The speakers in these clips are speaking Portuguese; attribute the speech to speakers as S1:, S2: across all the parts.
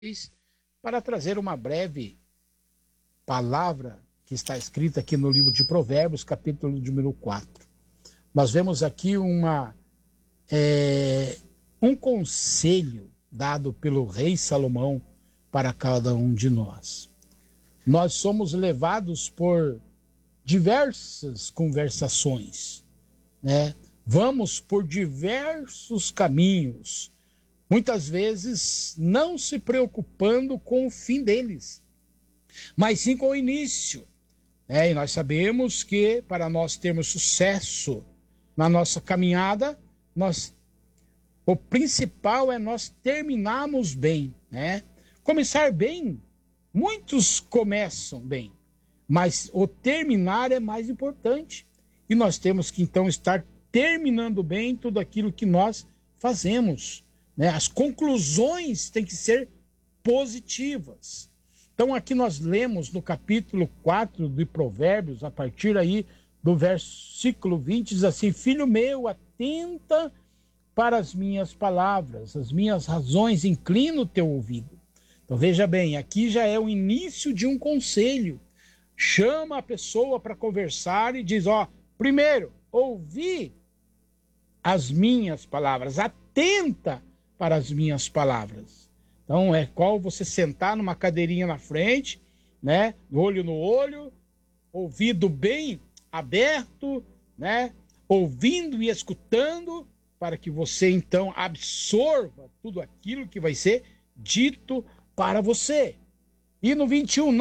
S1: para trazer uma breve palavra que está escrita aqui no livro de Provérbios, capítulo número 4. Nós vemos aqui um conselho dado pelo rei Salomão para cada um de nós. Nós somos levados por diversas conversações, né? Vamos por diversos caminhos, muitas vezes não se preocupando com o fim deles, mas sim com o início. E nós sabemos que para nós termos sucesso na nossa caminhada, o principal é nós terminarmos bem, né? Começar bem, muitos começam bem, mas o terminar é mais importante. E nós temos que então estar terminando bem tudo aquilo que nós fazemos, né? As conclusões têm que ser positivas. Então aqui nós lemos no capítulo 4 de Provérbios, a partir aí do versículo 20, diz assim: filho meu, atenta para as minhas palavras, as minhas razões, inclina o teu ouvido. Então veja bem, aqui já é o início de um conselho. Chama a pessoa para conversar e diz: primeiro, ouvi as minhas palavras, atenta para as minhas palavras. Então é qual você sentar numa cadeirinha na frente, né, olho no olho, ouvido bem aberto, né, ouvindo e escutando, para que você então absorva tudo aquilo que vai ser dito para você. E no 21,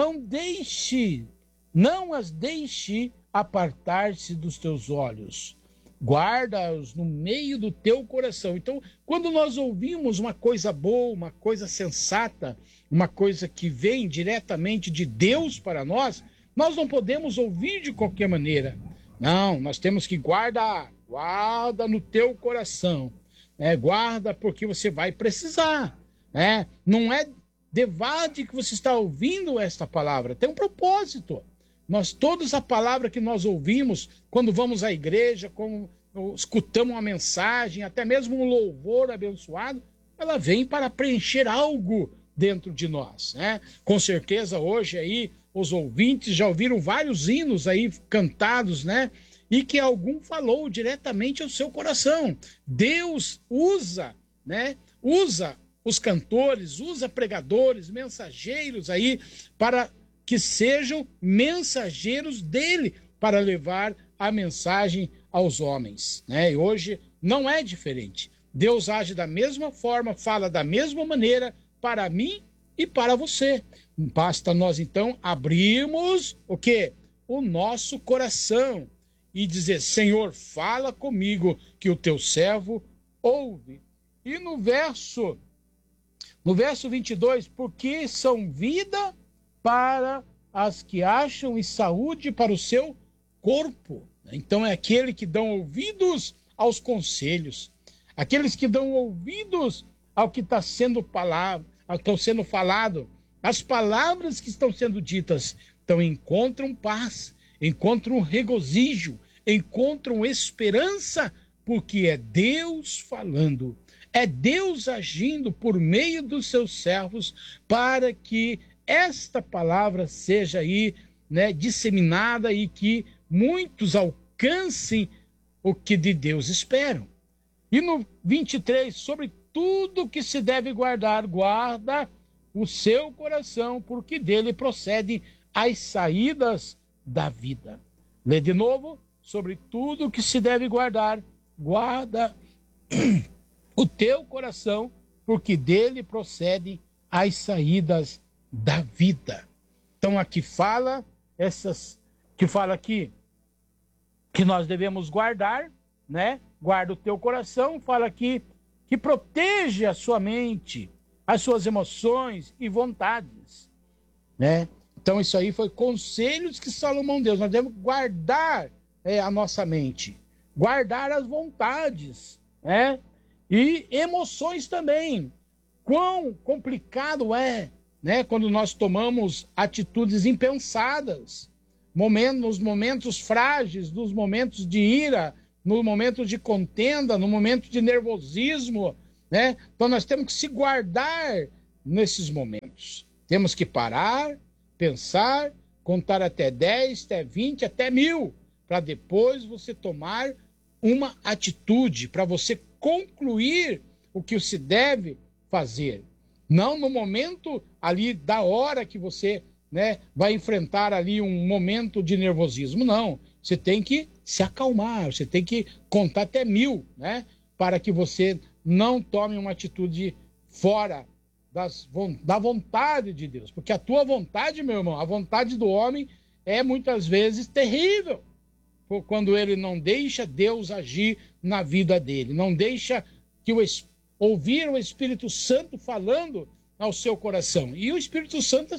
S1: não as deixe apartar-se dos teus olhos, guarda-os no meio do teu coração. Então, quando nós ouvimos uma coisa boa, uma coisa sensata, uma coisa que vem diretamente de Deus para nós não podemos ouvir de qualquer maneira. Não, nós temos que guarda no teu coração, né? Guarda porque você vai precisar, né? Não é devade que você está ouvindo esta palavra, tem um propósito. Todas a palavra que nós ouvimos quando vamos à igreja, quando escutamos uma mensagem, até mesmo um louvor abençoado, ela vem para preencher algo dentro de nós, né? Com certeza hoje aí os ouvintes já ouviram vários hinos aí cantados, né? E que algum falou diretamente ao seu coração. Deus usa, né? Usa os cantores, usa pregadores, mensageiros aí para que sejam mensageiros dele para levar a mensagem aos homens, né? E hoje não é diferente. Deus age da mesma forma, fala da mesma maneira para mim e para você. Basta nós então abrirmos o quê? O nosso coração e dizer: Senhor, fala comigo, que o teu servo ouve. E no verso 22, porque são vida para as que acham e saúde para o seu corpo. Então é aquele que dão ouvidos aos conselhos, aqueles que dão ouvidos ao que está sendo falado, as palavras que estão sendo ditas. Então encontram paz, encontram regozijo, encontram esperança, porque é Deus falando, é Deus agindo por meio dos seus servos para que esta palavra seja aí, né, disseminada e que muitos alcancem o que de Deus esperam. E no 23, sobre tudo que se deve guardar, guarda o seu coração, porque dele procedem as saídas da vida. Lê de novo: sobre tudo que se deve guardar, guarda o teu coração, porque dele procedem as saídas da vida. Então aqui fala aqui que nós devemos guardar, né? Guarda o teu coração, fala aqui que protege a sua mente, as suas emoções e vontades, né? Então isso aí foi conselhos que Salomão deu. Nós devemos guardar a nossa mente, guardar as vontades, né? E emoções também. Quão complicado é, né, quando nós tomamos atitudes impensadas, nos momentos frágeis, nos momentos de ira, no momento de contenda, no momento de nervosismo, né? Então nós temos que se guardar nesses momentos. Temos que parar, pensar, contar até 10, até 20, até 1000, para depois você tomar uma atitude, para você concluir o que se deve fazer. Não no momento ali da hora que você, né, vai enfrentar ali um momento de nervosismo. Não, você tem que se acalmar, você tem que contar até 1000, né, para que você não tome uma atitude fora da vontade de Deus. Porque a tua vontade, meu irmão, a vontade do homem é muitas vezes terrível, quando ele não deixa Deus agir na vida dele, não deixa que ouvir o Espírito Santo falando ao seu coração. E o Espírito Santo está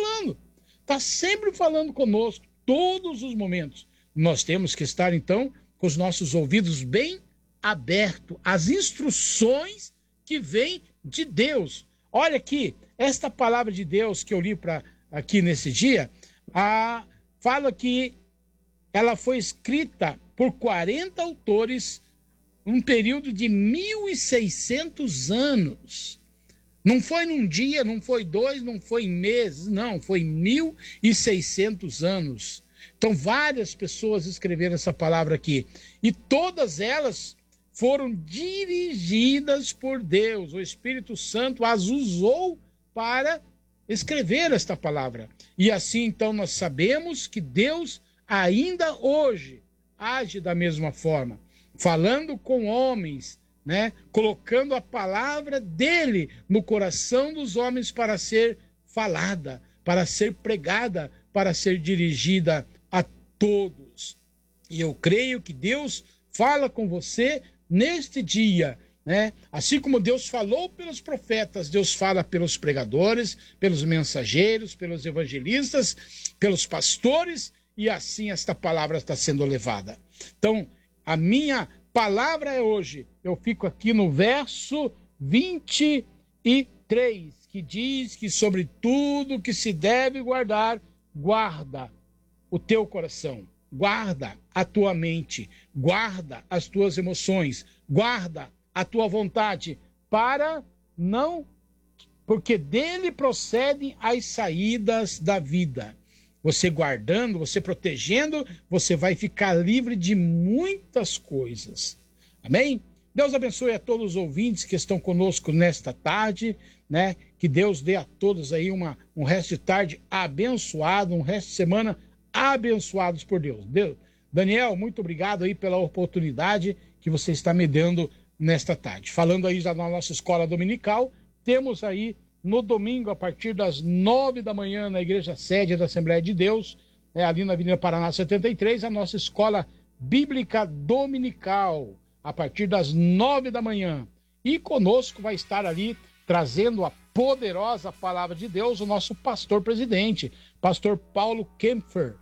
S1: sempre falando conosco, todos os momentos. Nós temos que estar, então, com os nossos ouvidos bem abertos às instruções que vêm de Deus. Olha aqui, esta palavra de Deus que eu li aqui nesse dia, fala que ela foi escrita por 40 autores um período de 1.600 anos. Não foi num dia, não foi 2, não foi em meses, não, foi 1.600 anos. Então, várias pessoas escreveram essa palavra aqui. E todas elas foram dirigidas por Deus. O Espírito Santo as usou para escrever esta palavra. E assim, então, nós sabemos que Deus ainda hoje age da mesma forma, falando com homens, né? Colocando a palavra dele no coração dos homens para ser falada, para ser pregada, para ser dirigida a todos. E eu creio que Deus fala com você neste dia, né? Assim como Deus falou pelos profetas, Deus fala pelos pregadores, pelos mensageiros, pelos evangelistas, pelos pastores, e assim esta palavra está sendo levada. Então, a minha palavra é hoje, eu fico aqui no verso 23, que diz que sobre tudo que se deve guardar, guarda o teu coração, guarda a tua mente, guarda as tuas emoções, guarda a tua vontade, porque dele procedem as saídas da vida. Você guardando, você protegendo, você vai ficar livre de muitas coisas. Amém? Deus abençoe a todos os ouvintes que estão conosco nesta tarde, né? Que Deus dê a todos aí um resto de tarde abençoado, um resto de semana abençoados por Deus. Daniel, muito obrigado aí pela oportunidade que você está me dando nesta tarde. Falando aí da nossa escola dominical, temos aí no domingo, a partir das 9 da manhã, na igreja sede da Assembleia de Deus, ali na Avenida Paraná 73, a nossa escola bíblica dominical, a partir das 9 da manhã. E conosco vai estar ali, trazendo a poderosa palavra de Deus, o nosso pastor presidente, pastor Paulo Kempfer.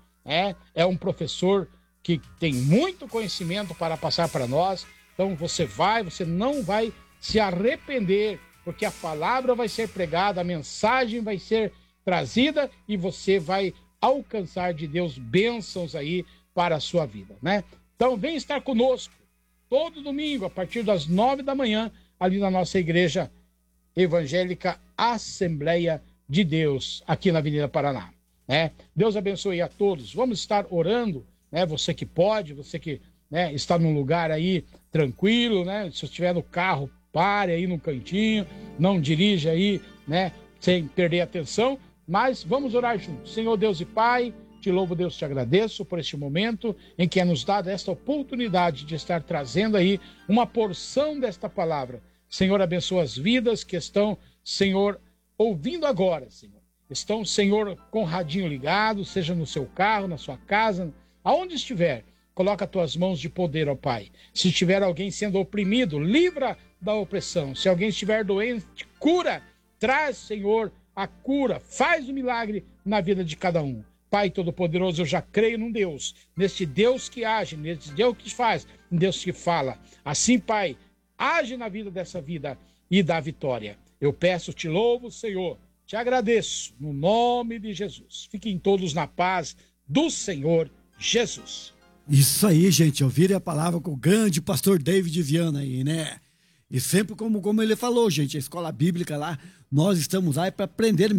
S1: É um professor que tem muito conhecimento para passar para nós. Então você não vai se arrepender, porque a palavra vai ser pregada, a mensagem vai ser trazida e você vai alcançar de Deus bênçãos aí para a sua vida, né? Então vem estar conosco todo domingo, a partir das 9 da manhã, ali na nossa igreja evangélica Assembleia de Deus, aqui na Avenida Paraná, né? Deus abençoe a todos. Vamos estar orando, né? Você que pode, você que, né, está num lugar aí tranquilo, né? Se estiver no carro, pare aí no cantinho, não dirija aí, né, sem perder a atenção, mas vamos orar juntos. Senhor Deus e Pai, te louvo, Deus, te agradeço por este momento em que é nos dado esta oportunidade de estar trazendo aí uma porção desta palavra. Senhor, abençoa as vidas que estão, Senhor, ouvindo agora, Senhor. Estão, Senhor, com o radinho ligado, seja no seu carro, na sua casa, aonde estiver. Coloca as tuas mãos de poder, ó Pai. Se tiver alguém sendo oprimido, livra da opressão. Se alguém estiver doente, cura. Traz, Senhor, a cura. Faz o milagre na vida de cada um. Pai Todo-Poderoso, eu já creio num Deus, nesse Deus que age, nesse Deus que faz, um Deus que fala. Assim, Pai, age na vida dessa vida e dá vitória. Eu peço, te louvo, Senhor, te agradeço, no nome de Jesus. Fiquem todos na paz do Senhor Jesus.
S2: Isso aí, gente, ouviram a palavra com o grande pastor David Viana aí, né? E sempre como ele falou, gente, a escola bíblica lá Nós estamos lá para aprender